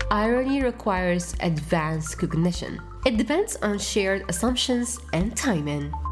Irony requires advanced cognition. It depends on shared assumptions and timing.